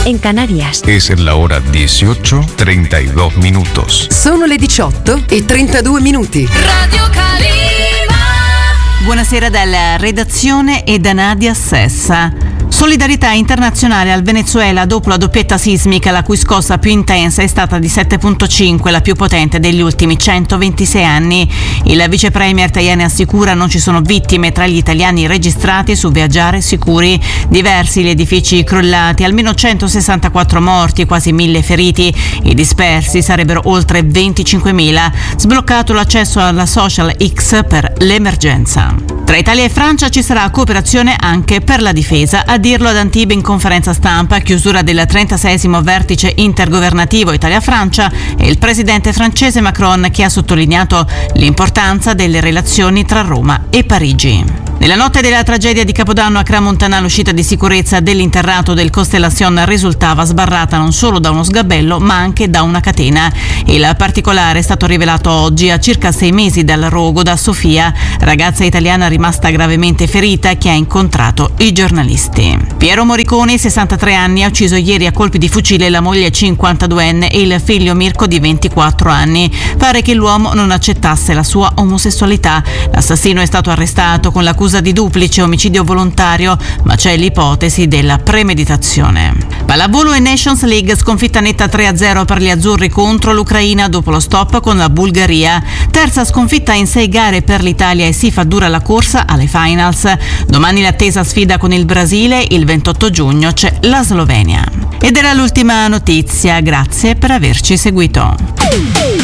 en Canarias. Es la hora 18:32 minutos. Sono le 18:32 minuti. Radio Calima. Buonasera dalla redazione e da Nadia Sessa. Solidarietà internazionale al Venezuela dopo la doppietta sismica, la cui scossa più intensa è stata di 7,5, la più potente degli ultimi 126 anni. Il vice premier Tajani assicura non ci sono vittime tra gli italiani registrati su Viaggiare Sicuri. Diversi gli edifici crollati, almeno 164 morti, quasi 1.000 feriti. I dispersi sarebbero oltre 25.000. Sbloccato l'accesso alla social X per l'emergenza. Tra Italia e Francia ci sarà cooperazione anche per la difesa. A dirlo ad Antibes in conferenza stampa, chiusura del 36esimo vertice intergovernativo Italia-Francia, e il presidente francese Macron, che ha sottolineato l'importanza delle relazioni tra Roma e Parigi. Nella notte della tragedia di Capodanno a Crans-Montana, l'uscita di sicurezza dell'interrato del Constellation risultava sbarrata non solo da uno sgabello ma anche da una catena. Il particolare è stato rivelato oggi, a circa 6 mesi dal rogo, da Sofia, ragazza italiana rimasta gravemente ferita che ha incontrato i giornalisti. Piero Morricone, 63 anni, ha ucciso ieri a colpi di fucile la moglie 52enne e il figlio Mirko di 24 anni. Pare che l'uomo non accettasse la sua omosessualità. L'assassino è stato arrestato con l'accusa di duplice omicidio volontario, ma c'è l'ipotesi della premeditazione. Pallavolo e Nations League, sconfitta netta 3-0 per gli azzurri contro l'Ucraina dopo lo stop con la Bulgaria. Terza sconfitta in 6 gare per l'Italia e si fa dura la corsa alle finals. Domani l'attesa sfida con il Brasile, il 28 giugno c'è la Slovenia. Ed era l'ultima notizia, grazie per averci seguito.